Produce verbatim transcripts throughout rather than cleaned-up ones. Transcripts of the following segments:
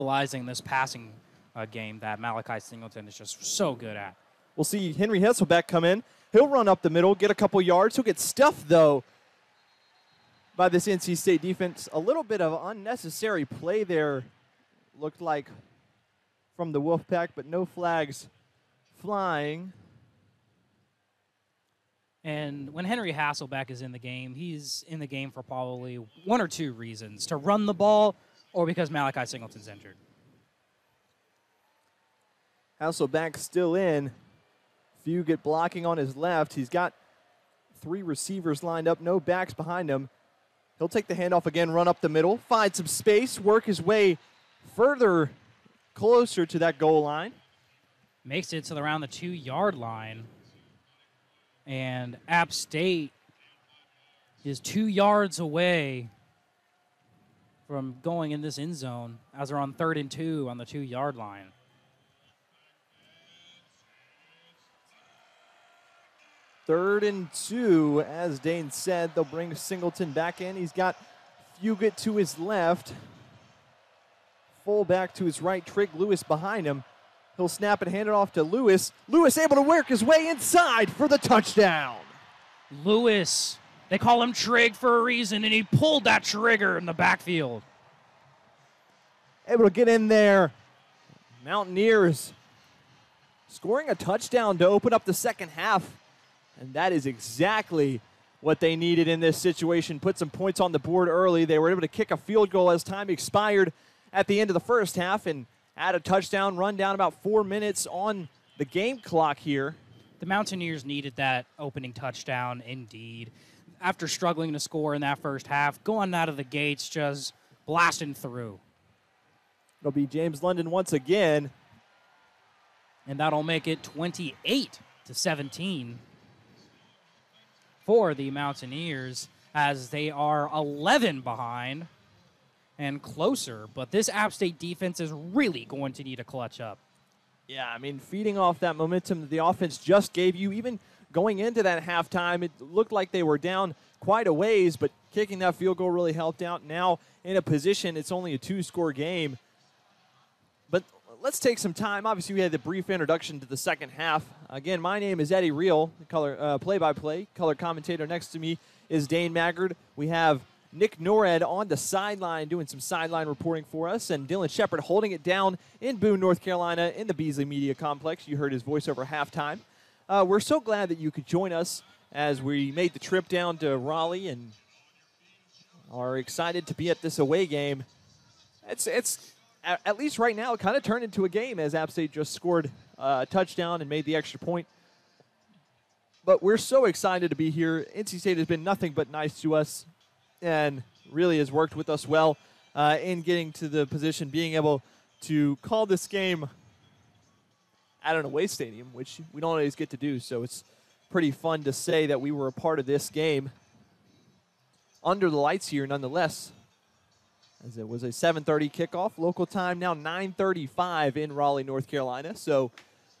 utilizing this passing uh, game that Malachi Singleton is just so good at. We'll see Henry Hasselbeck come in. He'll run up the middle, get a couple yards. He'll get stuffed, though, by this N C State defense. A little bit of unnecessary play there, looked like, from the Wolfpack, but no flags flying. And when Henry Hasselbeck is in the game, he's in the game for probably one or two reasons: to run the ball or because Malachi Singleton's injured. Hasselbeck still in. Fugit blocking on his left. He's got three receivers lined up, no backs behind him. He'll take the handoff again, run up the middle, find some space, work his way further closer to that goal line. Makes it to around the two-yard line. And App State is two yards away from going in this end zone as they're on third and two on the two-yard line. Third and two, as Dane said. They'll bring Singleton back in. He's got Fugit to his left. Fullback to his right. Trig Lewis behind him. He'll snap and hand it off to Lewis. Lewis able to work his way inside for the touchdown. Lewis, they call him Trig for a reason, and he pulled that trigger in the backfield. Able to get in there. Mountaineers scoring a touchdown to open up the second half. And that is exactly what they needed in this situation. Put some points on the board early. They were able to kick a field goal as time expired at the end of the first half and add a touchdown, run down about four minutes on the game clock here. The Mountaineers needed that opening touchdown indeed. After struggling to score in that first half, going out of the gates, just blasting through. It'll be James London once again. And that'll make it twenty-eight to seventeen. For the Mountaineers, as they are eleven behind and closer. But this App State defense is really going to need a clutch up. Yeah, I mean, feeding off that momentum that the offense just gave you, even going into that halftime, it looked like they were down quite a ways, but kicking that field goal really helped out. Now in a position, it's only a two-score game. But let's take some time. Obviously, we had the brief introduction to the second half. Again, my name is Eddie Reel, color uh, play-by-play. Color commentator next to me is Dane Maggard. We have Nick Norred on the sideline doing some sideline reporting for us, and Dylan Shepard holding it down in Boone, North Carolina in the Beasley Media Complex. You heard his voice over halftime. Uh, we're so glad that you could join us as we made the trip down to Raleigh and are excited to be at this away game. It's it's at least right now, it kind of turned into a game as App State just scored a touchdown and made the extra point. But we're so excited to be here. N C State has been nothing but nice to us and really has worked with us well uh, in getting to the position, being able to call this game at an away stadium, which we don't always get to do. So it's pretty fun to say that we were a part of this game under the lights here nonetheless, as it was a seven thirty kickoff. Local time now nine thirty-five in Raleigh, North Carolina. So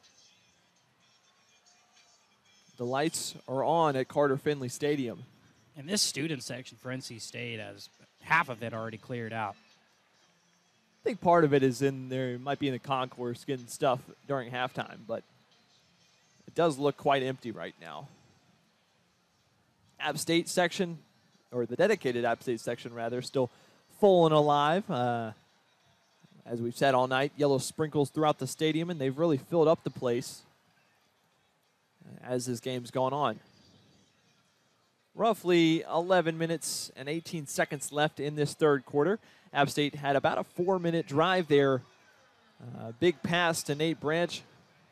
the lights are on at Carter Finley Stadium. And this student section for N C State has half of it already cleared out. I think part of it is in there, might be in the concourse getting stuff during halftime, but it does look quite empty right now. App State section, or the dedicated App State section rather, still full and alive. Uh, as we've said all night, yellow sprinkles throughout the stadium, and they've really filled up the place as this game's gone on. Roughly eleven minutes and eighteen seconds left in this third quarter. App State had about a four-minute drive there. Uh, big pass to Nate Branch.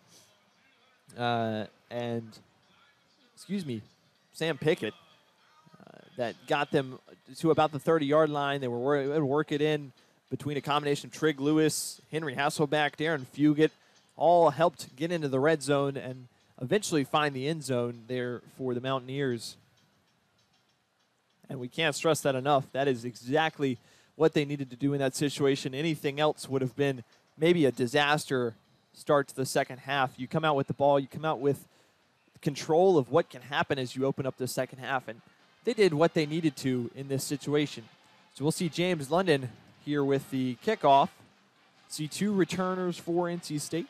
Uh, and, excuse me, Sam Pickett. Uh, that got them to about the thirty-yard line. They were able to work it in between a combination of Trig Lewis, Henry Hasselbeck, Darren Fugit. All helped get into the red zone and eventually find the end zone there for the Mountaineers. And we can't stress that enough. That is exactly what they needed to do in that situation. Anything else would have been maybe a disaster start to the second half. You come out with the ball. You come out with control of what can happen as you open up the second half. And they did what they needed to in this situation. So we'll see James London here with the kickoff. See two returners for N C State.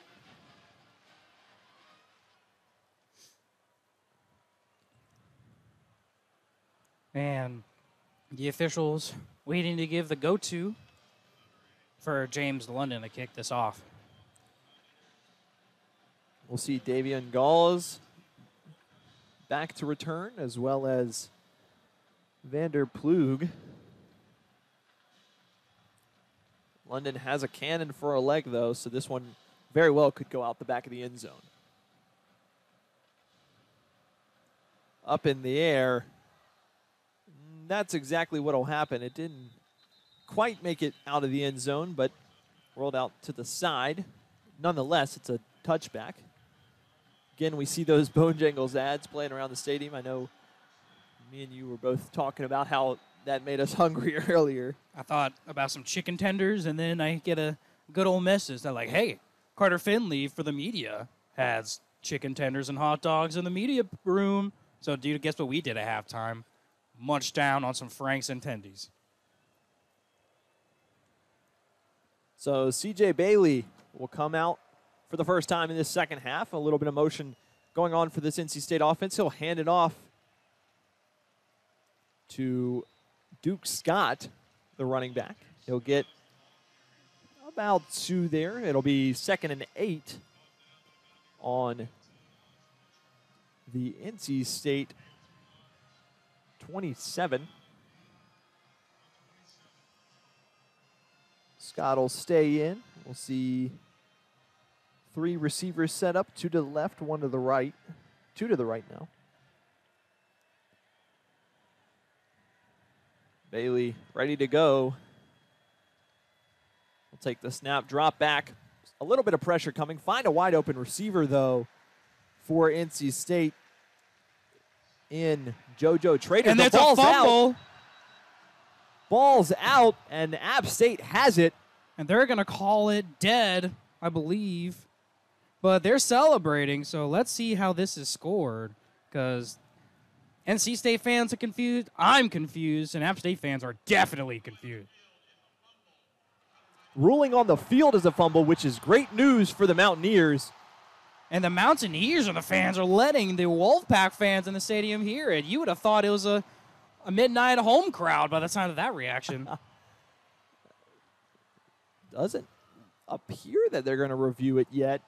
And the officials waiting to give the go-to for James London to kick this off. We'll see Davian Gauls back to return, as well as Vander Plug. London has a cannon for a leg, though, so this one very well could go out the back of the end zone. Up in the air. That's exactly what will happen. It didn't quite make it out of the end zone, but rolled out to the side. Nonetheless, it's a touchback. Again, we see those Bojangles ads playing around the stadium. I know me and you were both talking about how that made us hungry earlier. I thought about some chicken tenders, and then I get a good old message. They're like, hey, Carter Finley for the media has chicken tenders and hot dogs in the media room. So, dude, guess what we did at halftime? Munched down on some Franks and tendies. So C J Bailey will come out for the first time in this second half. A little bit of motion going on for this N C State offense. He'll hand it off to Duke Scott, the running back. He'll get about two there. It'll be second and eight on the N C State twenty-seven. Scott will stay in. We'll see three receivers set up, two to the left, one to the right. Two to the right now. Bailey ready to go. We'll take the snap, drop back. A little bit of pressure coming. Find a wide open receiver, though, for N C State in JoJo Trader. And the that's a ball's fumble. out. Ball's out, and App State has it. And they're going to call it dead, I believe. But they're celebrating, so let's see how this is scored. Because N C State fans are confused. I'm confused, and App State fans are definitely confused. Ruling on the field as a fumble, which is great news for the Mountaineers. And the Mountaineers and the fans are letting the Wolfpack fans in the stadium hear it. You would have thought it was a, a midnight home crowd by the time of that reaction. Doesn't appear that they're going to review it yet.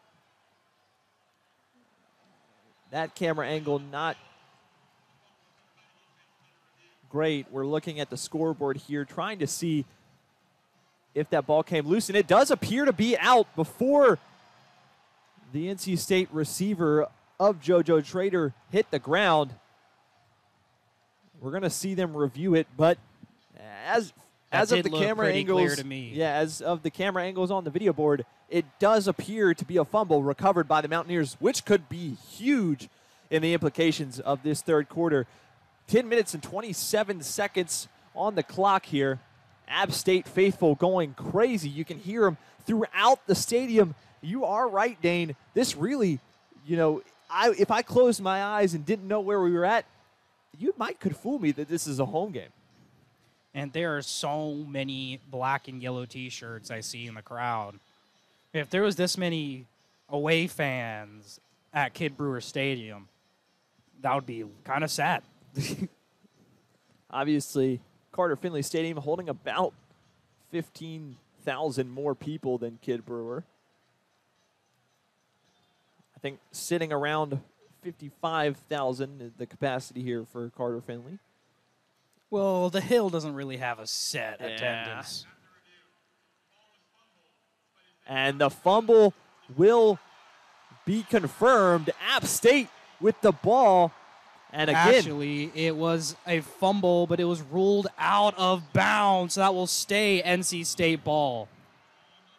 That camera angle not great. We're looking at the scoreboard here, trying to see if that ball came loose, and it does appear to be out before the N C State receiver of JoJo Trader hit the ground. We're going to see them review it, but as That as of did the look camera pretty angles, clear to me. yeah, as of the camera angles on the video board, it does appear to be a fumble recovered by the Mountaineers, which could be huge in the implications of this third quarter. ten minutes and twenty-seven seconds on the clock here. App State faithful going crazy. You can hear them throughout the stadium. You are right, Dane. This really, you know, I if I closed my eyes and didn't know where we were at, you might could fool me that this is a home game. And there are so many black and yellow T-shirts I see in the crowd. If there was this many away fans at Kid Brewer Stadium, that would be kind of sad. Obviously, Carter Finley Stadium holding about fifteen thousand more people than Kid Brewer. I think sitting around fifty-five thousand is the capacity here for Carter Finley. Well, the Hill doesn't really have a set Yeah. attendance. And the fumble will be confirmed. App State with the ball. And again, Actually, it was a fumble, but it was ruled out of bounds. So that will stay N C State ball.